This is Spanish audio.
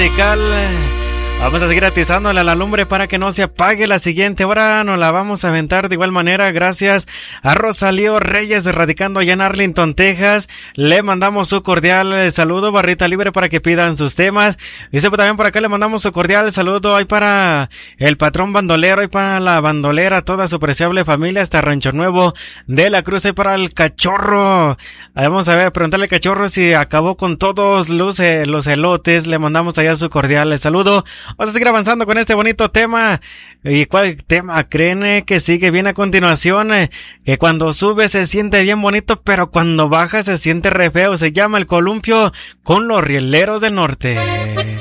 musical. Vamos a seguir atizándole a la lumbre para que no se apague. La siguiente hora nos la vamos a aventar de igual manera. Gracias a Rosalío Reyes, radicando allá en Arlington, Texas. Le mandamos su cordial saludo. Barrita libre para que pidan sus temas. Dice pues, también por acá le mandamos su cordial saludo. Hay para el patrón bandolero y para la bandolera, toda su apreciable familia, hasta Rancho Nuevo de la Cruz. Y para el cachorro. Vamos a ver, preguntarle al cachorro si acabó con todos los elotes. Le mandamos allá su cordial saludo. Vamos a seguir avanzando con este bonito tema. ¿Y cuál tema creen que sigue bien a continuación? Que cuando sube se siente bien bonito, pero cuando baja se siente re feo. Se llama El Columpio con los Rieleros del Norte.